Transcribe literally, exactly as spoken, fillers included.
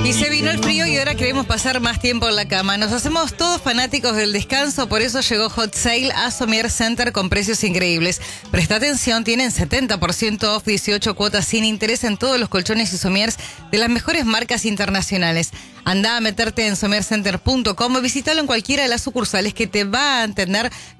Y se vino el frío y ahora queremos pasar más tiempo en la cama. Nos hacemos todos fanáticos del descanso, por eso llegó Hot Sale a Somier Center con precios increíbles. Presta atención, tienen setenta por ciento off, dieciocho cuotas sin interés en todos los colchones y somiers de las mejores marcas internacionales. Andá a meterte en somier center punto com o visítalo en cualquiera de las sucursales que te va a atender